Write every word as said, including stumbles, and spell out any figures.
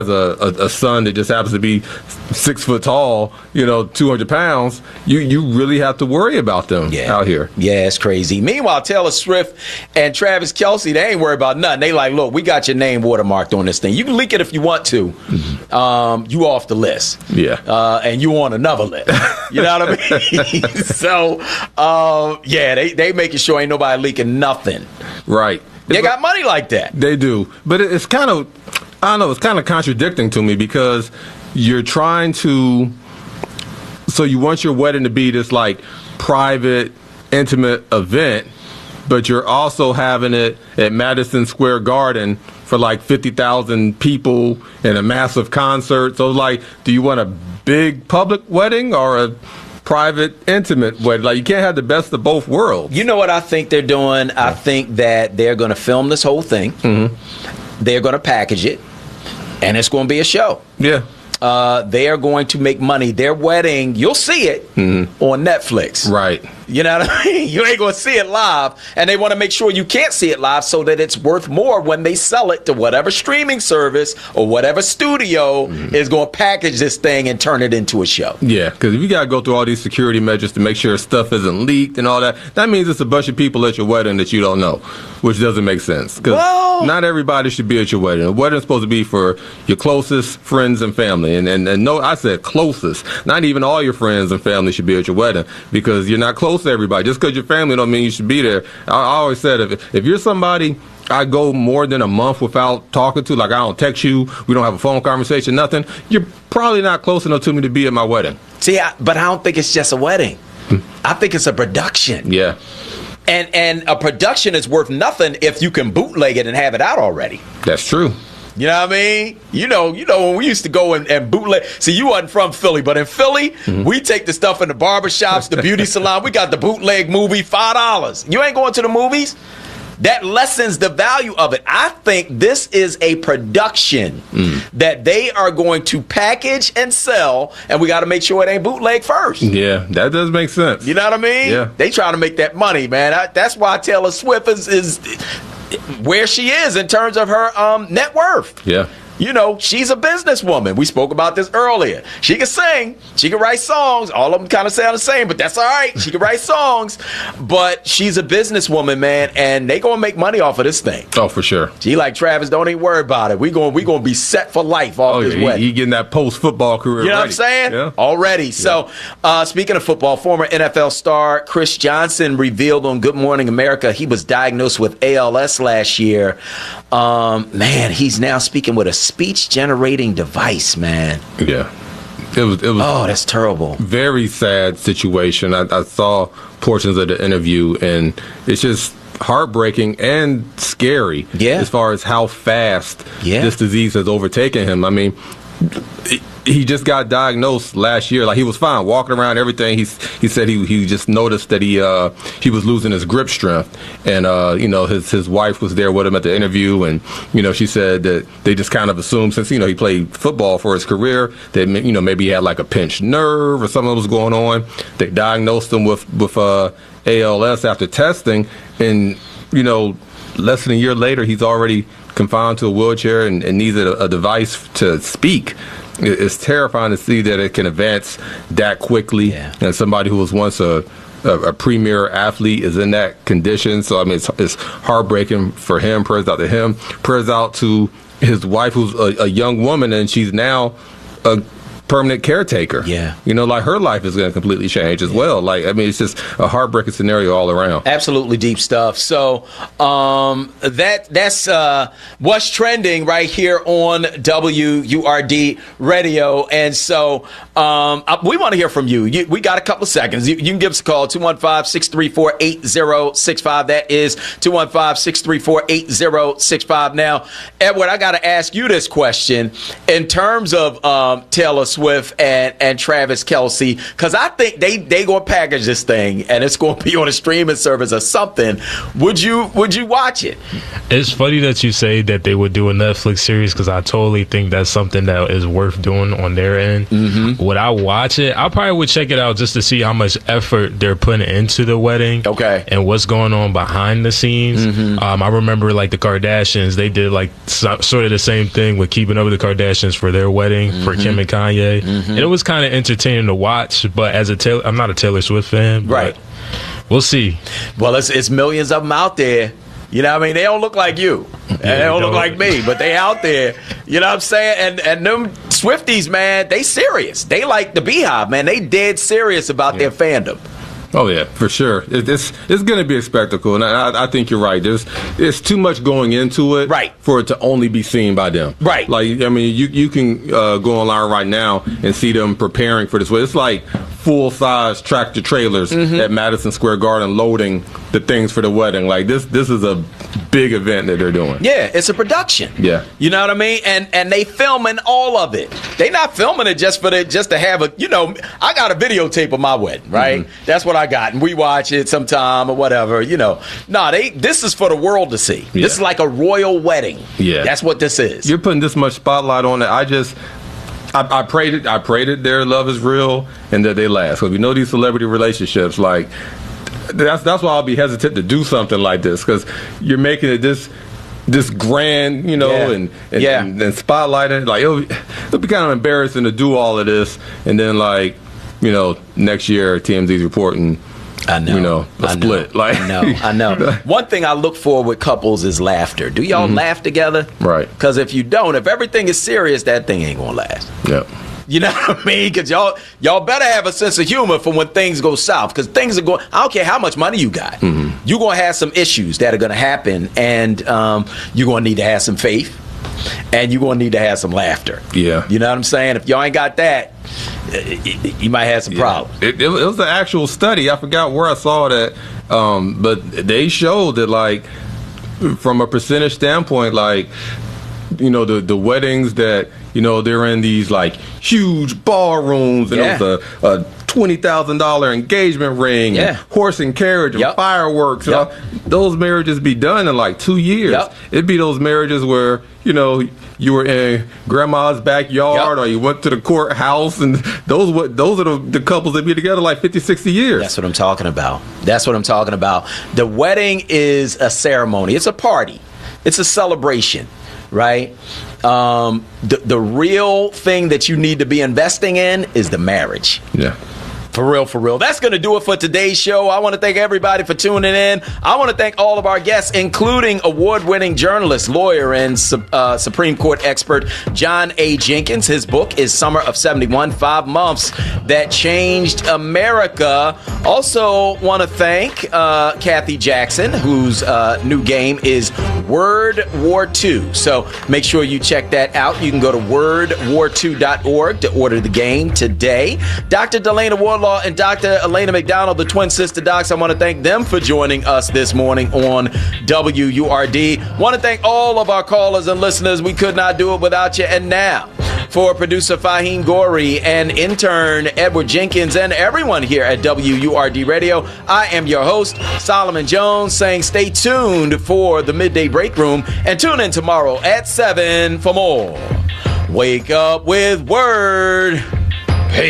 A, a, a son that just happens to be six foot tall, you know, two hundred pounds, you, you really have to worry about them yeah. out here. Yeah, it's crazy. Meanwhile, Taylor Swift and Travis Kelce, they ain't worried about nothing. They like, look, we got your name watermarked on this thing. You can leak it if you want to. Mm-hmm. Um, you off the list. Yeah. Uh, and you on another list. You know what I mean? so, um, yeah, they, they making sure ain't nobody leaking nothing. Right. They it's got like, money like that. They do. But it's kind of... I don't know, it's kind of contradicting to me because you're trying to, so you want your wedding to be this like private, intimate event, but you're also having it at Madison Square Garden for like fifty thousand people in a massive concert. So like, do you want a big public wedding or a private, intimate wedding? Like, you can't have the best of both worlds. You know what I think they're doing? Yeah. I think that they're going to film this whole thing. Mm-hmm. They're going to package it. And it's going to be a show. Yeah. Uh, they are going to make money. Their wedding, you'll see it mm-hmm. on Netflix. Right. You know what I mean? You ain't going to see it live. And they want to make sure you can't see it live so that it's worth more when they sell it to whatever streaming service or whatever studio mm-hmm. is going to package this thing and turn it into a show. Yeah, because if you got to go through all these security measures to make sure stuff isn't leaked and all that, that means it's a bunch of people at your wedding that you don't know, which doesn't make sense. Because well, not everybody should be at your wedding. A wedding is supposed to be for your closest friends and family. And, and, and no, I said closest. Not even all your friends and family should be at your wedding because you're not close to everybody. Just because you're family don't mean you should be there. I, I always said if if you're somebody I go more than a month without talking to, like I don't text you, we don't have a phone conversation, nothing, you're probably not close enough to me to be at my wedding. See, I, but I don't think it's just a wedding. Hmm. I think it's a production. Yeah. And and a production is worth nothing if you can bootleg it and have it out already. That's true. You know what I mean? You know, you know when we used to go and, and bootleg. See, you wasn't from Philly, but in Philly, mm-hmm. we take the stuff in the barbershops, the beauty salon. We got the bootleg movie, five dollars. You ain't going to the movies? That lessens the value of it. I think this is a production mm. that they are going to package and sell, and we got to make sure it ain't bootleg first. Yeah, that does make sense. You know what I mean? Yeah. They trying to make that money, man. I, that's why Taylor Swift is, is where she is in terms of her um, net worth. Yeah. You know, she's a businesswoman. We spoke about this earlier. She can sing. She can write songs. All of them kind of sound the same, but that's all right. She can write songs. But she's a businesswoman, man, and they going to make money off of this thing. Oh, for sure. She like, Travis, don't even worry about it. We're going we gonna be set for life off oh, this yeah. wedding. He, he getting that post-football career You know ready. what I'm saying? Yeah. Already. Yeah. So, uh, speaking of football, former N F L star Chris Johnson revealed on Good Morning America he was diagnosed with A L S last year. Um, man, he's now speaking with a speech-generating device, man. Yeah. It was, it was oh, that's terrible. Very sad situation. I, I saw portions of the interview, and it's just heartbreaking and scary yeah. as far as how fast yeah. this disease has overtaken him. I mean, he just got diagnosed last year. Like, he was fine walking around, everything. He's he said he he just noticed that he uh he was losing his grip strength, and uh you know his his wife was there with him at the interview, and you know she said that they just kind of assumed, since you know he played football for his career, that you know maybe he had like a pinched nerve or something was going on. They diagnosed him with with uh A L S after testing, and you know less than a year later he's already confined to a wheelchair and, and needs a, a device to speak. It's terrifying to see that it can advance that quickly. Yeah. And somebody who was once a, a, a premier athlete is in that condition. So, I mean, it's, it's heartbreaking for him. Prayers out to him. Prayers out to his wife, who's a, a young woman, and she's now a permanent caretaker. Yeah. You know, like her life is going to completely change as yeah. well. Like, I mean, it's just a heartbreaking scenario all around. Absolutely deep stuff. So um, that that's uh, what's trending right here on W U R D Radio. And so um, we want to hear from you. you. We got a couple of seconds. You, you can give us a call, two one five, six three four, eight zero six five. That is two one five, six three four, eight zero six five. Now, Edward, I got to ask you this question. In terms of um, Taylor Swift, Swift and, and Travis Kelce, because I think they they gonna package this thing and it's gonna be on a streaming service or something. Would you would you watch it? It's funny that you say that they would do a Netflix series, because I totally think that's something that is worth doing on their end. Mm-hmm. Would I watch it? I probably would check it out just to see how much effort they're putting into the wedding. Okay. And what's going on behind the scenes. Mm-hmm. Um, I remember like the Kardashians, they did like so, sort of the same thing with Keeping Up with the Kardashians for their wedding, mm-hmm. for Kim and Kanye. Mm-hmm. And it was kind of entertaining to watch, but as a Taylor, I'm not a Taylor Swift fan. Right. We'll see. Well, it's, it's millions of them out there. You know what I mean? They don't look like you. And yeah, they don't, don't look like me, but they out there. You know what I'm saying? And and them Swifties, man, they serious. They like the Beehive, man. They dead serious about yeah. their fandom. Oh yeah, for sure. It, it's it's going to be a spectacle, and I, I think you're right. There's it's too much going into it, right, for it to only be seen by them. Right. Like I mean, you you can uh, go online right now and see them preparing for this. It's like full size tractor trailers mm-hmm. at Madison Square Garden loading the things for the wedding. Like this this is a big event that they're doing. Yeah, it's a production. Yeah. You know what I mean? And and they filming all of it. They not filming it just for the just to have a, you know, I got a videotape of my wedding, right? Mm-hmm. That's what I got. And we watch it sometime or whatever, you know. Nah, they this is for the world to see. Yeah. This is like a royal wedding. Yeah. That's what this is. You're putting this much spotlight on it. I just I, I prayed it. I prayed that their love is real and that they last. Because we know these celebrity relationships, like that's that's why I'll be hesitant to do something like this, because you're making it this this grand, you know, yeah. and and, yeah. and and spotlighting. Like it'll, it'll be kind of embarrassing to do all of this, and then like you know next year T M Z's reporting. I know. You know, a I split. Know. Like I know. I know. One thing I look for with couples is laughter. Do y'all mm-hmm. laugh together? Right. Because if you don't, if everything is serious, that thing ain't gonna last. Yep. You know what I mean? Because y'all, y'all better have a sense of humor for when things go south. Because things are going. I don't care how much money you got. Mm-hmm. You're gonna have some issues that are gonna happen, and um, you're gonna need to have some faith, and you're gonna need to have some laughter. Yeah. You know what I'm saying? If y'all ain't got that, you might have some yeah. problems. It, it, it was an actual study. I forgot where I saw that, um, but they showed that, like, from a percentage standpoint, like, you know, the the weddings that, you know, they're in these like huge ballrooms and yeah. it was a, a twenty thousand dollar engagement ring, yeah. and horse and carriage, yep. and fireworks. Yep. And all, those marriages be done in like two years. Yep. It'd be those marriages where, you know, you were in grandma's backyard, yep. or you went to the courthouse, and those what those are the, the couples that be together like fifty, sixty years. That's what I'm talking about. That's what I'm talking about. The wedding is a ceremony. It's a party. It's a celebration, right? Um, the, the real thing that you need to be investing in is the marriage. Yeah. For real, for real. That's going to do it for today's show. I want to thank everybody for tuning in. I want to thank all of our guests, including award-winning journalist, lawyer, and uh, Supreme Court expert John A. Jenkins. His book is Summer of seventy-one, Five Months That Changed America. Also want to thank uh, Kathy Jackson, whose uh, new game is Word War two. So make sure you check that out. You can go to word war two dot org to order the game today. Doctor Delana Wardlaw and Doctor Elena McDonald, the twin sister docs, I want to thank them for joining us this morning on W U R D. Want to thank all of our callers and listeners. We could not do it without you. And now, for producer Fahim Gori and intern Edward Jenkins and everyone here at W U R D Radio, I am your host, Solomon Jones, saying stay tuned for the Midday Break Room and tune in tomorrow at seven for more. Wake up with Word.